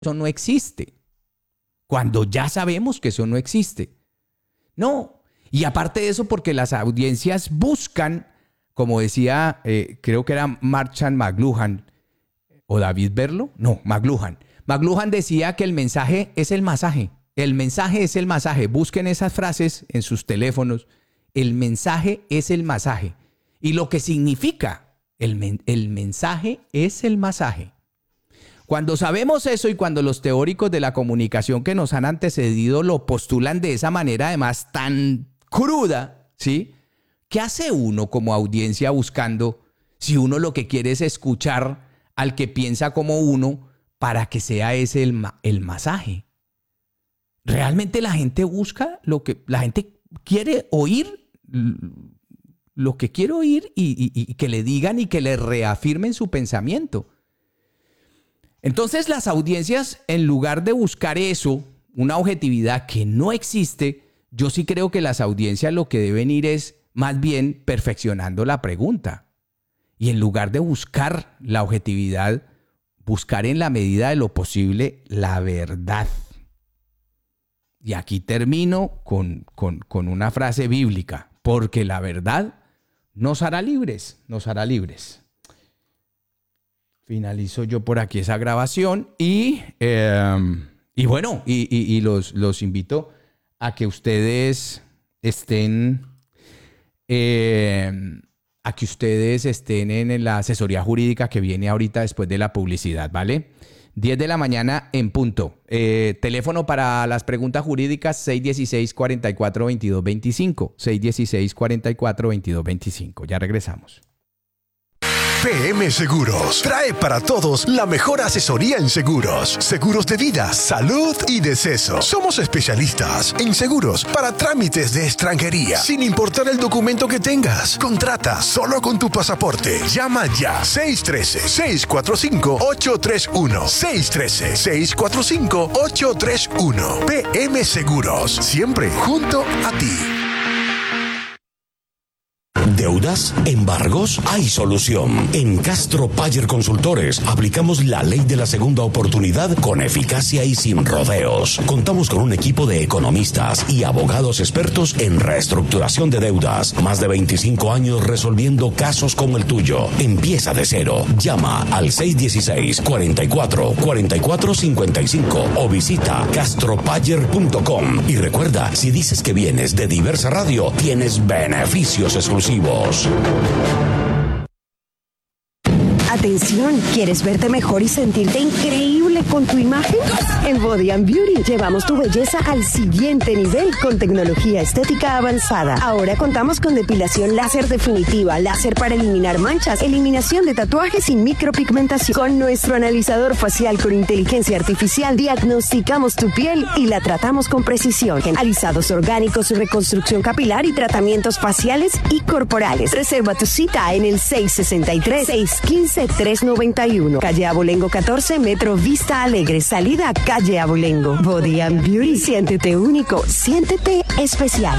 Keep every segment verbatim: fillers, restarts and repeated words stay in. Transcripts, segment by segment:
eso no existe, cuando ya sabemos que eso no existe. No, y aparte de eso, porque las audiencias buscan, como decía, eh, creo que era Marshall McLuhan, o David Berlo, no, McLuhan. McLuhan decía que el mensaje es el masaje, el mensaje es el masaje. Busquen esas frases en sus teléfonos, el mensaje es el masaje. Y lo que significa, el, men- el mensaje es el masaje. Cuando sabemos eso y cuando los teóricos de la comunicación que nos han antecedido lo postulan de esa manera, además tan cruda, ¿sí? ¿Qué hace uno como audiencia buscando si uno lo que quiere es escuchar al que piensa como uno para que sea ese el, ma- el masaje? ¿Realmente la gente busca lo que la gente quiere oír? Lo que quiere oír y, y, y que le digan y que le reafirmen su pensamiento. Entonces las audiencias, en lugar de buscar eso, una objetividad que no existe, yo sí creo que las audiencias lo que deben ir es más bien perfeccionando la pregunta. Y en lugar de buscar la objetividad, buscar en la medida de lo posible la verdad. Y aquí termino con, con, con una frase bíblica, porque la verdad nos hará libres, nos hará libres. Finalizo yo por aquí esa grabación y, eh, y bueno, y, y, y los, los invito a que ustedes estén, eh, a que ustedes estén en la asesoría jurídica que viene ahorita después de la publicidad, ¿vale? diez de la mañana en punto. Eh, teléfono para las preguntas jurídicas seis uno seis, cuatro cuatro, dos dos dos cinco. seis uno seis, cuatro cuatro, dos dos dos cinco. Ya regresamos. P M Seguros trae para todos la mejor asesoría en seguros, seguros de vida, salud y deceso. Somos especialistas en seguros para trámites de extranjería, sin importar el documento que tengas. Contrata solo con tu pasaporte. Llama ya seis uno tres, seis cuatro cinco, ocho tres uno. seis uno tres, seis cuatro cinco, ocho tres uno. P M Seguros, siempre junto a ti. ¿Deudas? ¿Embargos? Hay solución. En Castro Payer Consultores aplicamos la ley de la segunda oportunidad con eficacia y sin rodeos. Contamos con un equipo de economistas y abogados expertos en reestructuración de deudas. Más de veinticinco años resolviendo casos como el tuyo. Empieza de cero. Llama al seis uno seis, cuatro cuatro, cuatro cuatro cinco cinco o visita castro payer punto com. Y recuerda, si dices que vienes de Diversa Radio, tienes beneficios exclusivos. Atención, ¿quieres verte mejor y sentirte increíble con tu imagen? En Body and Beauty llevamos tu belleza al siguiente nivel con tecnología estética avanzada. Ahora contamos con depilación láser definitiva, láser para eliminar manchas, eliminación de tatuajes y micropigmentación. Con nuestro analizador facial con inteligencia artificial diagnosticamos tu piel y la tratamos con precisión. Alisados orgánicos, reconstrucción capilar y tratamientos faciales y corporales. Reserva tu cita en el seis seis tres, seis uno cinco, tres nueve uno. Calle Abolengo catorce, Metro Vista Alegre. Salida Calle Abolengo. Body and Beauty. Siéntete único. Siéntete especial.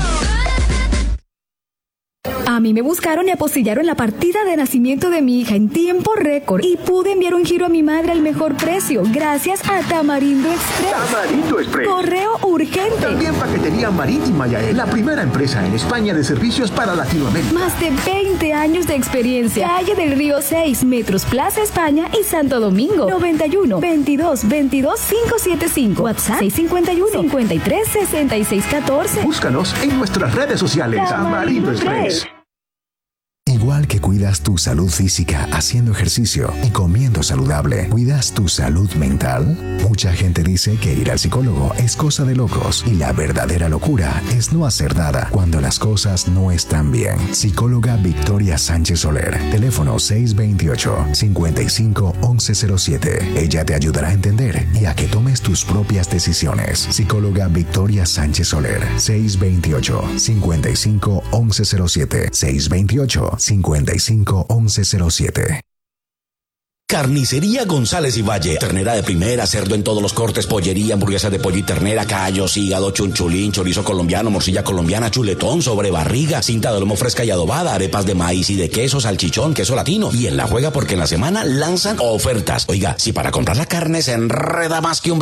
A mí me buscaron y apostillaron la partida de nacimiento de mi hija en tiempo récord y pude enviar un giro a mi madre al mejor precio gracias a Tamarindo Express. Tamarindo Express. Correo urgente. También paquetería marítima Yael, la primera empresa en España de servicios para Latinoamérica. Más de veinte años de experiencia. Calle del Río seis, Metros Plaza España y Santo Domingo. noventa y uno, veintidós, veintidós, quinientos setenta y cinco. WhatsApp seis cinco uno, cincuenta y tres, sesenta y seis catorce. Búscanos en nuestras redes sociales. Tamarindo Express. Igual que cuidas tu salud física haciendo ejercicio y comiendo saludable, ¿cuidas tu salud mental? Mucha gente dice que ir al psicólogo es cosa de locos y la verdadera locura es no hacer nada cuando las cosas no están bien. Psicóloga Victoria Sánchez Soler, teléfono seis dos ocho, cinco cinco, once cero siete. Ella te ayudará a entender y a que tomes tus propias decisiones. Psicóloga Victoria Sánchez Soler, seis dos ocho, cinco cinco, once cero siete. seis dos ocho, cinco cinco, once cero siete. Carnicería González y Valle. Ternera de primera, cerdo en todos los cortes, pollería, hamburguesa de pollo y ternera, callos, hígado, chunchulín, chorizo colombiano, morcilla colombiana, chuletón, sobrebarriga, cinta de lomo fresca y adobada, arepas de maíz y de queso, salchichón, queso latino. Y en la juega porque en la semana lanzan ofertas. Oiga, si para comprar la carne se enreda más que un